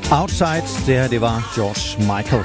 Outside, det her, det var George Michael.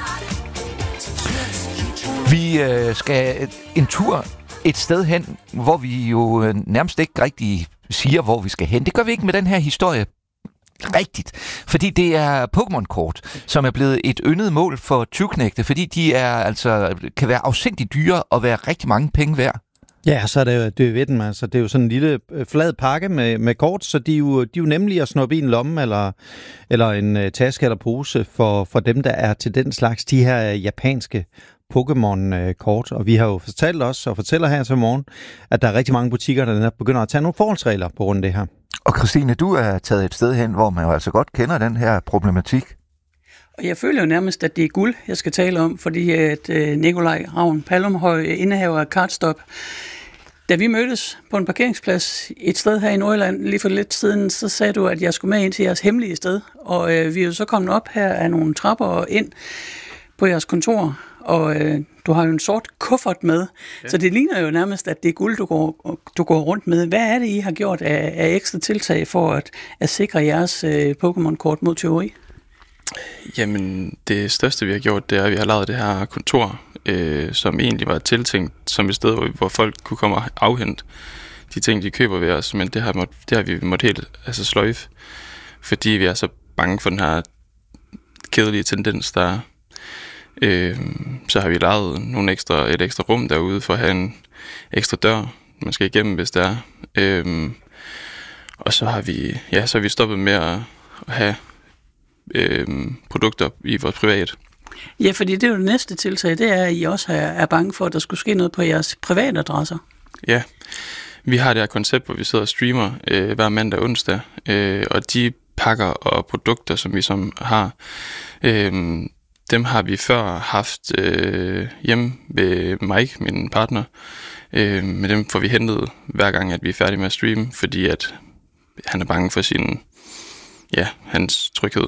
Vi skal en tur et sted hen, hvor vi jo nærmest ikke rigtig siger, hvor vi skal hen. Det gør vi ikke med den her historie rigtigt, fordi det er Pokémon-kort, som er blevet et yndet mål for tyvknægte, fordi de er altså kan være afsindigt dyre og være rigtig mange penge værd. Ja, så er det ved den, altså. Det er jo sådan en lille flad pakke med kort, så de er jo nemlig at snuppe i en lomme eller en taske eller pose for dem, der er til den slags, de her japanske Pokémon-kort. Og vi har jo fortalt os og fortæller her til morgen, at der er rigtig mange butikker, der begynder at tage nogle forholdsregler på grund af det her. Og Christine, du er taget et sted hen, hvor man jo altså godt kender den her problematik. Og jeg føler jo nærmest, at det er guld, jeg skal tale om, fordi at Nikolaj Ravn Pallumhøj, indehaver af Kartstop, da vi mødtes på en parkeringsplads et sted her i Nordjylland lige for lidt siden, så sagde du, at jeg skulle med ind til jeres hemmelige sted. Og vi er jo så kommet op her af nogle trapper og ind på jeres kontor, og du har jo en sort kuffert med, ja. Så det ligner jo nærmest, at det er guld, du går rundt med. Hvad er det, I har gjort af ekstra tiltag for at sikre jeres Pokémon-kort mod tyveri? Jamen, det største, vi har gjort, det er, at vi har lavet det her kontor, som egentlig var tiltænkt som et sted, hvor folk kunne komme og afhente de ting, de køber ved os, men det har vi måttet helt sløjfe, fordi vi er så bange for den her kedelige tendens, der er. Så har vi lavet et ekstra rum derude for at have en ekstra dør, man skal igennem, hvis det er. Og så har vi stoppet med at have produkter i vores privat. Ja, fordi det er jo det næste tiltag, det er, at I også er bange for, at der skulle ske noget på jeres private adresser. Ja, vi har det her koncept, hvor vi sidder og streamer hver mandag og onsdag, og de pakker og produkter, som vi har, dem har vi før haft hjemme ved Mike, min partner, men dem får vi hentet hver gang, at vi er færdige med at streame, fordi at han er bange for hans tryghed.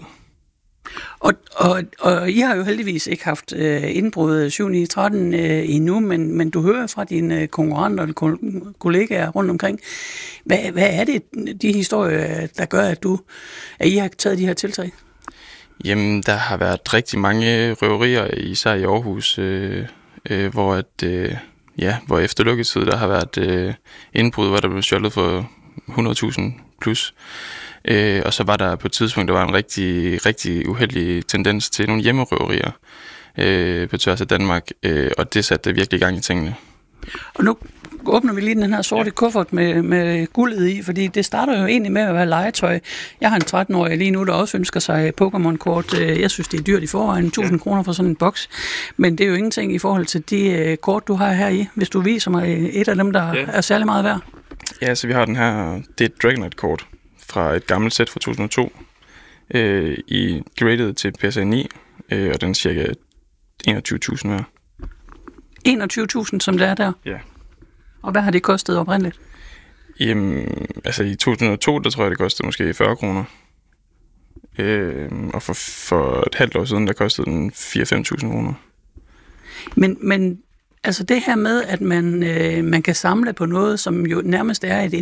Og I har jo heldigvis ikke haft indbrud 7-9-13 endnu, men du hører fra dine konkurrenter og kollegaer rundt omkring. Hvad er det, de historier, der gør, at I har taget de her tiltag? Jamen, der har været rigtig mange røverier, især i Aarhus, hvor efter lukketid, der har været indbrud, hvor der blev stjålet for 100.000 plus. Og så var der på et tidspunkt, der var en rigtig, rigtig uheldig tendens til nogle hjemmerøverier på tværs af Danmark, og det satte virkelig gang i tingene. Og nu åbner vi lige den her sorte kuffert med guldet i, fordi det starter jo egentlig med at være legetøj. Jeg har en 13-årig lige nu, der også ønsker sig Pokémon-kort. Jeg synes, det er dyrt i forvejen, 1.000 kroner for sådan en boks. Men det er jo ingenting i forhold til de kort, du har her i, hvis du viser mig et af dem, der er særlig meget værd. Ja, så vi har den her, det er et Dragonite-kort fra et gammelt sæt fra 2002, i graded til PSA 9, og den er cirka 21.000 værd. 21.000, som det er der? Ja. Og hvad har det kostet oprindeligt? Jamen, i 2002, der tror jeg, det kostede måske 40 kroner. Og for et halvt år siden, der kostede den 4-5.000 kroner. Men altså det her med, at man kan samle på noget, som jo nærmest er et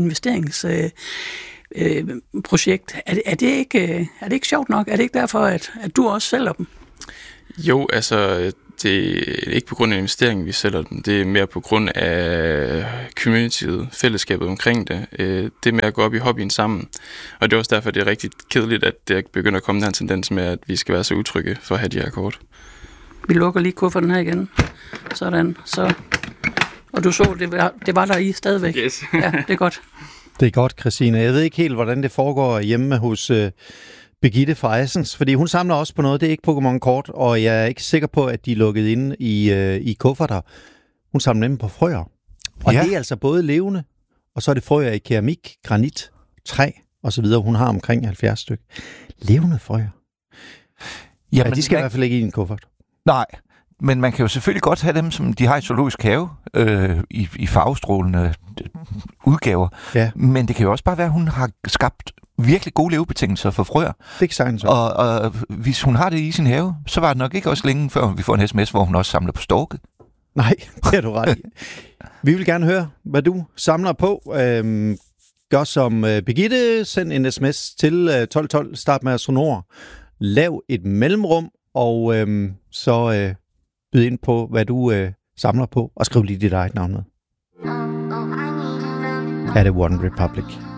investeringsprojekt, er det ikke sjovt nok? Er det ikke derfor, at du også sælger dem? Jo, det er ikke på grund af investeringen, vi sælger dem. Det er mere på grund af communityet, fællesskabet omkring det. Det er med at gå op i hobbyen sammen. Og det er også derfor, det er rigtig kedeligt, at det begynder at komme den her tendens med, at vi skal være så utrygge for at have de her kort. Vi lukker lige kufferten her igen. Sådan. Så. Og du så, det var der i stadigvæk. Yes. Ja, det er godt. Det er godt, Christine. Jeg ved ikke helt, hvordan det foregår hjemme hos Birgitte fra Assens, fordi hun samler også på noget, det er ikke Pokémon-kort, og jeg er ikke sikker på, at de er lukket inde i kufferter. Hun samler dem på frøer. Og det er altså både levende, og så er det frøer i keramik, granit, træ og så videre. Hun har omkring 70 stykker. Levende frøer. Ja, de skal i hvert fald ikke i en kuffert. Nej, men man kan jo selvfølgelig godt have dem, som de har i zoologisk have, i farvestrålende udgaver. Ja. Men det kan jo også bare være, at hun har skabt virkelig gode levebetingelser for frøer. Det kan sagtens. Og hvis hun har det i sin have, så var det nok ikke også længe, før vi får en sms, hvor hun også samler på storke. Nej, det er du ret i. Vi vil gerne høre, hvad du samler på. Gør som Birgitte, send en sms til 1212, start med Sonor, lav et mellemrum, og så byd ind på, hvad du samler på, og skriv lige dit eget navn med. Er det One Republic?